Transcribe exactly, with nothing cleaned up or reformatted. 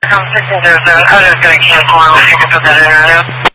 I'm thinking there's a, I was going to cancel. I was looking for that internet.